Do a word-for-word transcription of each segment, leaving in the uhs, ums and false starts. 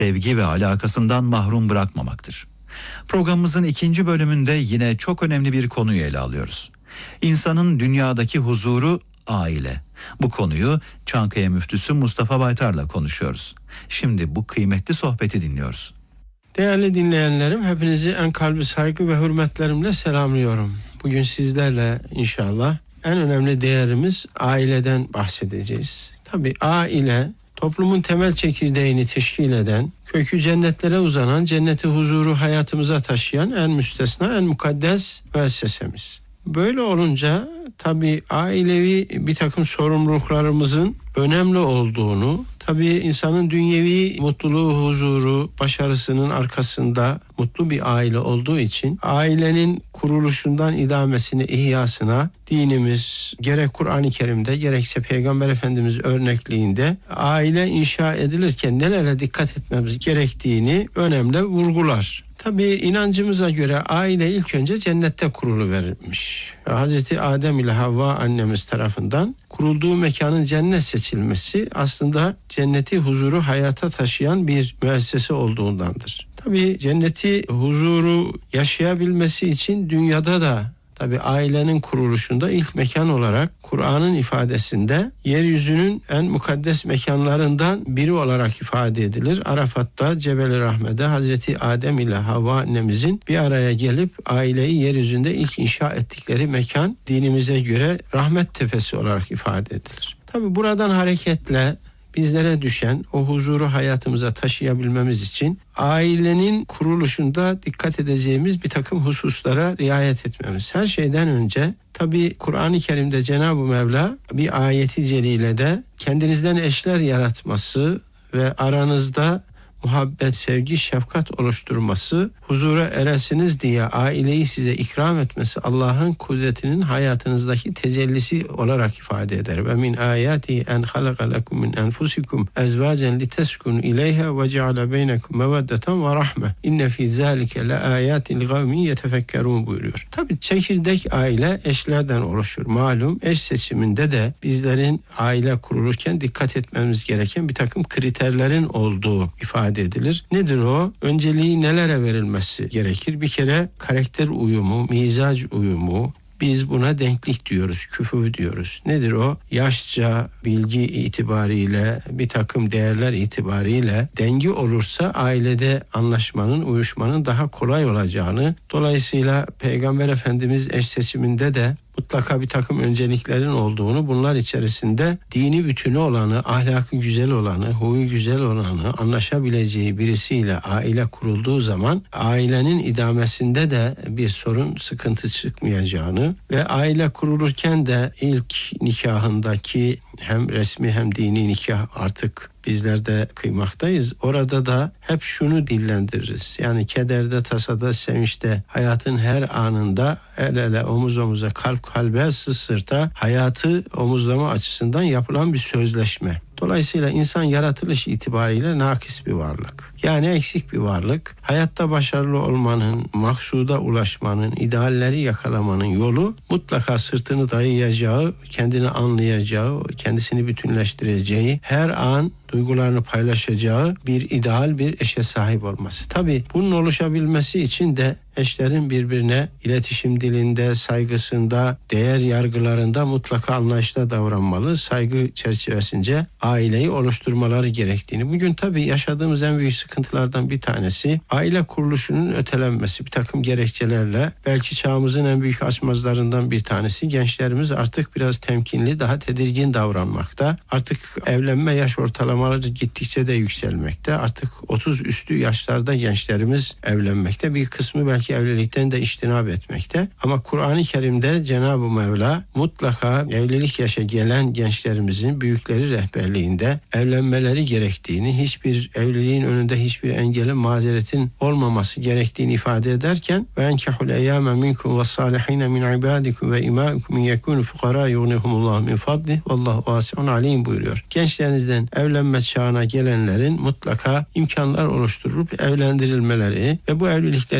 sevgi ve alakasından mahrum bırakmamaktır. Programımızın ikinci bölümünde yine çok önemli bir konuyu ele alıyoruz. İnsanın dünyadaki huzuru aile. Bu konuyu Çankaya Müftüsü Mustafa Baytar'la konuşuyoruz. Şimdi bu kıymetli sohbeti dinliyoruz. Değerli dinleyenlerim, hepinizi en kalbi saygı ve hürmetlerimle selamlıyorum. Bugün sizlerle inşallah en önemli değerimiz aileden bahsedeceğiz. Tabii aile toplumun temel çekirdeğini teşkil eden, kökü cennetlere uzanan, cenneti huzuru hayatımıza taşıyan en müstesna, en mukaddes müessesemiz. Böyle olunca tabii ailevi bir takım sorumluluklarımızın önemli olduğunu, tabii insanın dünyevi mutluluğu, huzuru, başarısının arkasında mutlu bir aile olduğu için ailenin kuruluşundan idamesine, ihyasına dinimiz gerek Kur'an-ı Kerim'de gerekse Peygamber Efendimiz örnekliğinde aile inşa edilirken nelere dikkat etmemiz gerektiğini önemli vurgular. Tabii inancımıza göre aile ilk önce cennette kuruluverilmiş. Hazreti Adem ile Havva annemiz tarafından kurulduğu mekanın cennet seçilmesi aslında cenneti huzuru hayata taşıyan bir müessese olduğundandır. Tabii cenneti huzuru yaşayabilmesi için dünyada da tabii ailenin kuruluşunda ilk mekan olarak Kur'an'ın ifadesinde yeryüzünün en mukaddes mekanlarından biri olarak ifade edilir. Arafat'ta Cebel-i Rahme'de Hazreti Adem ile Havva annemizin bir araya gelip aileyi yeryüzünde ilk inşa ettikleri mekan dinimize göre Rahmet Tepesi olarak ifade edilir. Tabii buradan hareketle bizlere düşen o huzuru hayatımıza taşıyabilmemiz için ailenin kuruluşunda dikkat edeceğimiz bir takım hususlara riayet etmemiz. Her şeyden önce tabii Kur'an-ı Kerim'de Cenab-ı Mevla bir ayeti celilede kendinizden eşler yaratması ve aranızda muhabbet, sevgi, şefkat oluşturması, huzura eresiniz diye aileyi size ikram etmesi Allah'ın kudretinin hayatınızdaki tecellisi olarak ifade eder. Ve min ayati en halaka lekum min enfusikum ezvacen liteskunu ileyha ve ceale beynekum meveddeten ve rahme. İnne fi zalike le ayatin li gavmin yetefekkerun buyuruyor. Tabii çekirdek aile eşlerden oluşur. Malum eş seçiminde de bizlerin aile kurulurken dikkat etmemiz gereken bir takım kriterlerin olduğu ifade edilir. Nedir o? Önceliği nelere verilmesi gerekir? Bir kere karakter uyumu, mizac uyumu, biz buna denklik diyoruz, küfü diyoruz. Nedir o? Yaşça, bilgi itibariyle, bir takım değerler itibariyle denge olursa ailede anlaşmanın, uyuşmanın daha kolay olacağını, dolayısıyla Peygamber Efendimiz eş seçiminde de mutlaka bir takım önceliklerin olduğunu, bunlar içerisinde dini bütünü olanı, ahlakı güzel olanı, huyu güzel olanı, anlaşabileceği birisiyle aile kurulduğu zaman ailenin idamesinde de bir sorun, sıkıntı çıkmayacağını ve aile kurulurken de ilk nikahındaki hem resmi hem dini nikah artık bizler de kıymaktayız. Orada da hep şunu dillendiririz. Yani kederde, tasada, sevinçte, hayatın her anında el ele, omuz omuza, kalp kalbe, sırt sırta hayatı omuzlama açısından yapılan bir sözleşme. Dolayısıyla insan yaratılış itibariyle nakis bir varlık. Yani eksik bir varlık. Hayatta başarılı olmanın, maksuda ulaşmanın, idealleri yakalamanın yolu mutlaka sırtını dayayacağı, kendini anlayacağı, kendisini bütünleştireceği, her an duygularını paylaşacağı bir ideal bir eşe sahip olması. Tabii bunun oluşabilmesi için de eşlerin birbirine iletişim dilinde, saygısında, değer yargılarında mutlaka anlayışla davranmalı. Saygı çerçevesince aileyi oluşturmaları gerektiğini. Bugün tabii yaşadığımız en büyük sıkıntılardan bir tanesi aile kuruluşunun ötelenmesi. Bir takım gerekçelerle belki çağımızın en büyük açmazlarından bir tanesi. Gençlerimiz artık biraz temkinli, daha tedirgin davranmakta. Artık evlenme yaş ortalamaları gittikçe de yükselmekte. Artık otuz üstü yaşlarda gençlerimiz evlenmekte. Bir kısmı belki belki evlilikten de iştinab etmekte. Ama Kur'an-ı Kerim'de Cenab-ı Mevla mutlaka evlilik yaşa gelen gençlerimizin büyükleri rehberliğinde evlenmeleri gerektiğini, hiçbir evliliğin önünde hiçbir engelin, mazeretin olmaması gerektiğini ifade ederken ve enkehul eyyâme minkum ve sâlihîne min ibâdikum ve imâikum yekûnü fukarâ yughnihumullahu min fadlih vallahu vâsi'un alîm buyuruyor. Gençlerinizden evlenme çağına gelenlerin mutlaka imkanlar oluşturup evlendirilmeleri ve bu evlilikleri vesilesiyle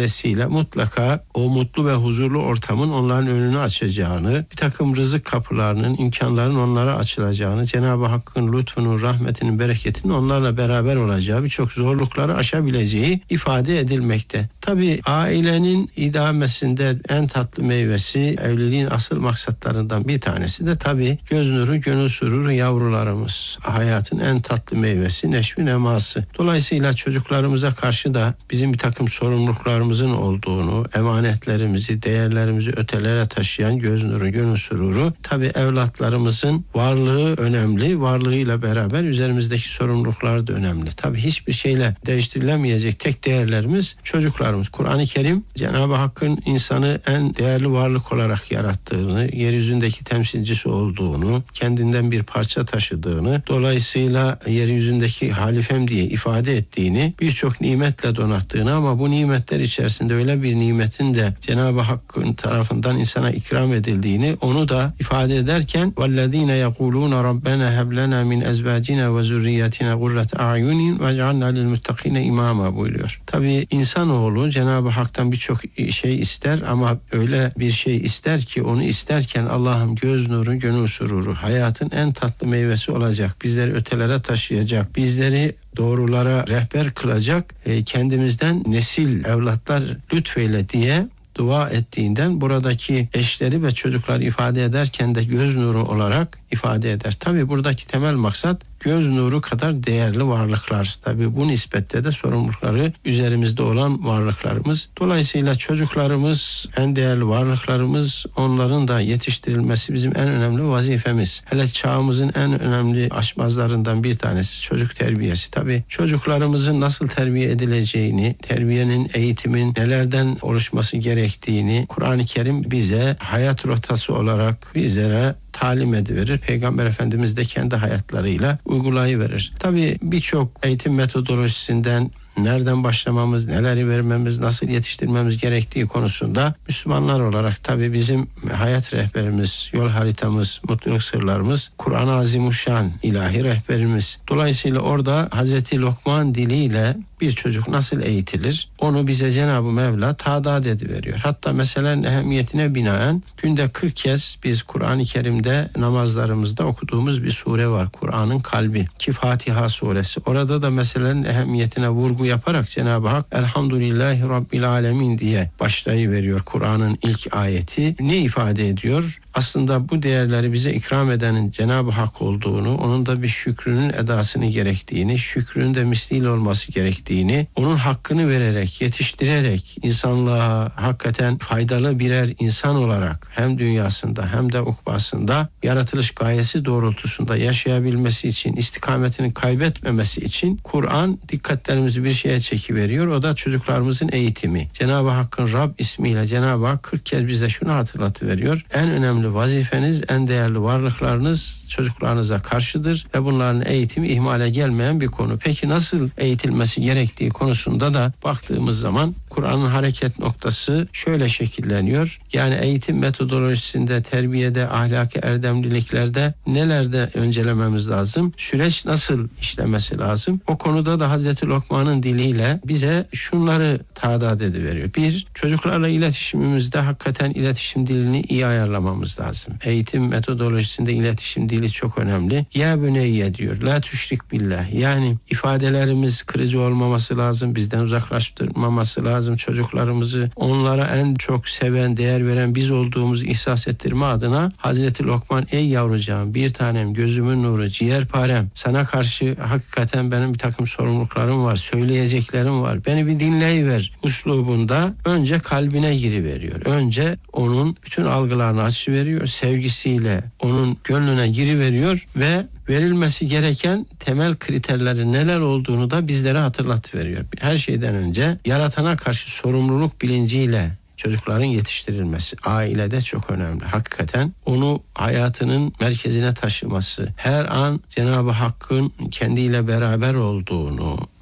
vesilesiyle mutlaka o mutlu ve huzurlu ortamın onların önünü açacağını, bir takım rızık kapılarının, imkanların onlara açılacağını, Cenab-ı Hakk'ın lütfunun, rahmetinin, bereketinin onlarla beraber olacağı, birçok zorlukları aşabileceği ifade edilmekte. Tabii ailenin idamesinde en tatlı meyvesi, evliliğin asıl maksatlarından bir tanesi de tabii göz nuru, gönül sururu yavrularımız. Hayatın en tatlı meyvesi, neşvi neması. Dolayısıyla çocuklarımıza karşı da bizim bir takım sorumluluklarımızın olduğunu, emanetlerimizi, değerlerimizi ötelere taşıyan göz nuru, gönül sururu. Tabii evlatlarımızın varlığı önemli. Varlığıyla beraber üzerimizdeki sorumluluklar da önemli. Tabii hiçbir şeyle değiştirilemeyecek tek değerlerimiz çocuklarımız. Kur'an-ı Kerim Cenab-ı Hakk'ın insanı en değerli varlık olarak yarattığını, yeryüzündeki temsilcisi olduğunu, kendinden bir parça taşıdığını, dolayısıyla yeryüzündeki halifem diye ifade ettiğini, birçok nimetle donattığını, ama bu nimetler içerisinde öyle bir nimetin de Cenab-ı Hakk'ın tarafından insana ikram edildiğini, onu da ifade ederken وَالَّذ۪ينَ يَقُولُونَ رَبَّنَا هَبْ لَنَا مِنْ اَزْبَاجِنَا وَزُرِّيَّتِنَا قُرَّةَ اَعْيُنٍ وَاجْعَلْنَا لِلْمُتَّقِينَ imama buyuruyor. Tabii insanoğlu Cenab-ı Hak'tan birçok şey ister, ama öyle bir şey ister ki onu isterken Allah'ım göz nuru, gönül sururu, hayatın en tatlı meyvesi olacak, bizleri ötelere taşıyacak, bizleri doğrulara rehber kılacak, e, kendimizden nesil, evlatlar lütfeyle diye dua ettiğinden buradaki eşleri ve çocukları ifade ederken de göz nuru olarak ifade eder. Tabii buradaki temel maksat göz nuru kadar değerli varlıklar. Tabii bu nispette de sorumlulukları üzerimizde olan varlıklarımız. Dolayısıyla çocuklarımız en değerli varlıklarımız, onların da yetiştirilmesi bizim en önemli vazifemiz. Hele çağımızın en önemli aşmazlarından bir tanesi çocuk terbiyesi. Tabii çocuklarımızın nasıl terbiye edileceğini, terbiyenin, eğitimin nelerden oluşması gerektiğini Kur'an-ı Kerim bize hayat rotası olarak bizlere talim ediverir. Peygamber Efendimiz de kendi hayatlarıyla uygulayıverir. Tabii birçok eğitim metodolojisinden nereden başlamamız, neleri vermemiz, nasıl yetiştirmemiz gerektiği konusunda Müslümanlar olarak tabii bizim hayat rehberimiz, yol haritamız, mutluluk sırlarımız Kur'an-ı Azimuşşan, ilahi rehberimiz. Dolayısıyla orada Hazreti Lokman diliyle bir çocuk nasıl eğitilir? Onu bize Cenab-ı Mevla tadat ediveriyor. Hatta meselenin ehemmiyetine binaen günde kırk kez biz Kur'an-ı Kerim'de namazlarımızda okuduğumuz bir sure var. Kur'an'ın kalbi ki Fatiha suresi. Orada da meselenin ehemmiyetine vurgu yaparak Cenab-ı Hak Elhamdülillahi Rabbil Alemin diye başlayıveriyor Kur'an'ın ilk ayeti. Ne ifade ediyor? Aslında bu değerleri bize ikram edenin Cenab-ı Hak olduğunu, onun da bir şükrünün edasını gerektiğini, şükrünün de misliyle olması gerektiğini, onun hakkını vererek, yetiştirerek insanlığa hakikaten faydalı birer insan olarak hem dünyasında hem de ukbasında yaratılış gayesi doğrultusunda yaşayabilmesi için, istikametini kaybetmemesi için Kur'an dikkatlerimizi bir şeye çekiveriyor. O da çocuklarımızın eğitimi. Cenab-ı Hakk'ın Rab ismiyle Cenab-ı Hak kırk kez bize şunu hatırlatıveriyor. En önemli vazifeniz, en değerli varlıklarınız çocuklarınıza karşıdır ve bunların eğitimi ihmale gelmeyen bir konu. Peki nasıl eğitilmesi gerektiği konusunda da baktığımız zaman Kur'an'ın hareket noktası şöyle şekilleniyor. Yani eğitim metodolojisinde, terbiyede, ahlaki erdemliliklerde nelerde öncelememiz lazım? Süreç nasıl işlemesi lazım? O konuda da Hazreti Lokman'ın diliyle bize şunları tadat ediveriyor. Bir, çocuklarla iletişimimizde hakikaten iletişim dilini iyi ayarlamamız lazım. Eğitim metodolojisinde iletişim dili çok önemli. Ya büneyye diyor. La tüşrik billah. Yani ifadelerimiz kırıcı olmaması lazım. Bizden uzaklaştırmaması lazım çocuklarımızı. Onlara en çok seven, değer veren biz olduğumuzu ihsas ettirme adına Hazreti Lokman, ey yavrucağım, bir tanem, gözümün nuru, ciğerparem, sana karşı hakikaten benim bir takım sorumluluklarım var, söyleyeceklerim var. Beni bir dinleyiver uslubunda önce kalbine giriveriyor. Önce onun bütün algılarını açıveriyor. Sevgisiyle onun gönlüne giriveriyor ve verilmesi gereken temel kriterlerin neler olduğunu da bizlere hatırlatıveriyor. Her şeyden önce yaratana karşı sorumluluk bilinciyle çocukların yetiştirilmesi ailede çok önemli. Hakikaten onu hayatının merkezine taşıması, her an Cenab-ı Hakk'ın kendiyle beraber olduğunu, onun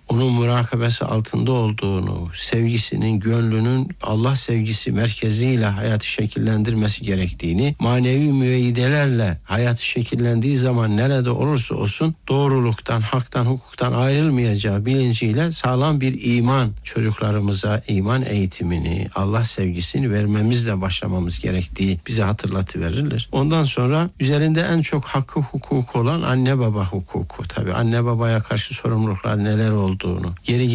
mürakabesi altında olduğunu, sevgisinin, gönlünün Allah sevgisi merkeziyle hayatı şekillendirmesi gerektiğini, manevi müeyyidelerle hayatı şekillendiği zaman nerede olursa olsun doğruluktan, haktan, hukuktan ayrılmayacağı bilinciyle sağlam bir iman çocuklarımıza, iman eğitimini, Allah sevgisini vermemizle başlamamız gerektiği bize hatırlatıverirler. Ondan sonra üzerinde en çok hakkı hukuku olan anne baba hukuku. Tabii anne babaya karşı sorumluluklar neler olduğunu, geri